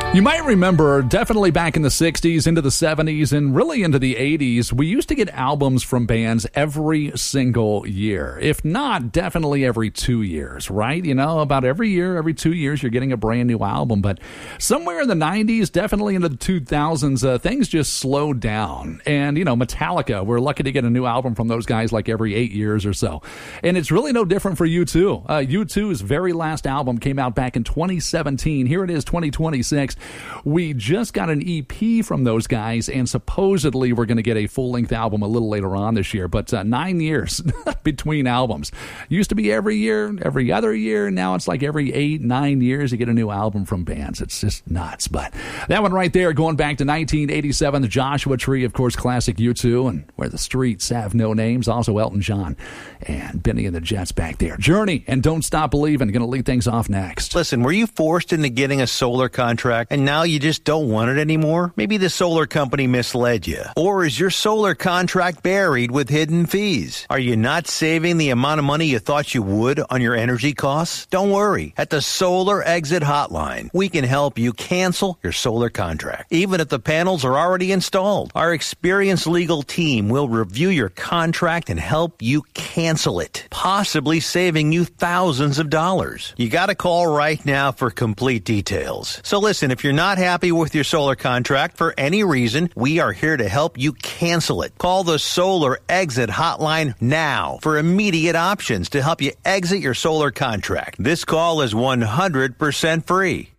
You might remember, definitely back in the 60s, into the 70s, and really into the 80s, we used to get albums from bands every single year. If not, definitely every 2 years, right? You know, about every year, every 2 years, you're getting a brand new album. But somewhere in the 90s, definitely into the 2000s, things just slowed down. And, you know, Metallica, we're lucky to get a new album from those guys like every 8 years or so. And it's really no different for U2. U2's very last album came out back in 2017. Here it is, 2026. We just got an EP from those guys, and supposedly we're going to get a full-length album a little later on this year. But 9 years between albums. Used to be every year, every other year. Now it's like every 8-9 years you get a new album from bands. It's just nuts. But that one right there, going back to 1987, the Joshua Tree, of course, classic U2, and Where the Streets Have No Names, also Elton John and Benny and the Jets back there. Journey and Don't Stop Believing, going to lead things off next. Listen, were you forced into getting a solar contract and now you just don't want it anymore? Maybe the solar company misled you. Or is your solar contract buried with hidden fees? Are you not saving the amount of money you thought you would on your energy costs? Don't worry. At the Solar Exit Hotline, we can help you cancel your solar contract, even if the panels are already installed. Our experienced legal team will review your contract and help you cancel it, possibly saving you thousands of dollars. You got to call right now for complete details. So listen, if you're not happy with your solar contract for any reason, we are here to help you cancel it. Call the Solar Exit Hotline now for immediate options to help you exit your solar contract. This call is 100% free.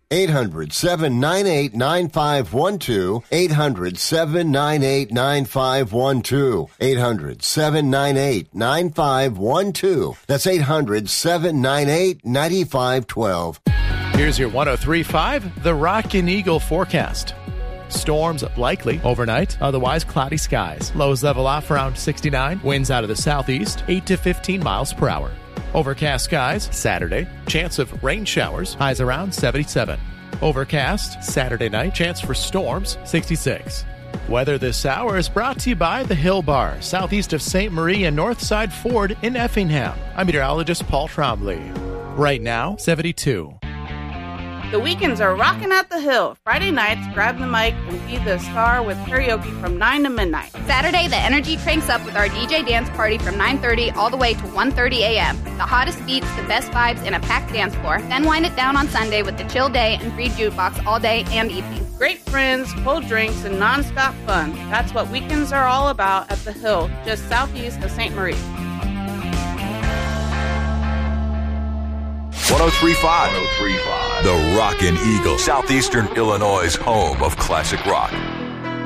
800-798-9512. 800-798-9512. 800-798-9512. That's 800-798-9512. Here's your 103.5, the Rock and Eagle forecast. Storms likely overnight, otherwise cloudy skies. Lows level off around 69. Winds out of the southeast, 8 to 15 miles per hour. Overcast skies Saturday. Chance of rain showers. Highs around 77. Overcast Saturday night. Chance for storms 66. Weather this hour is brought to you by the Hill Bar, southeast of St. Marie and Northside Ford in Effingham. I'm meteorologist Paul Trombley. Right now, 72. The weekends are rocking at the Hill. Friday nights, grab the mic and be the star with karaoke from 9 to midnight. Saturday, the energy cranks up with our DJ dance party from 9:30 all the way to 1:30 a.m. The hottest beats, the best vibes, and a packed dance floor. Then wind it down on Sunday with the chill day and free jukebox all day and evening. Great friends, cold drinks, and non-stop fun. That's what weekends are all about at the Hill, just southeast of St. Marie. 103.5. The Rock and Eagle, Southeastern Illinois' home of classic rock.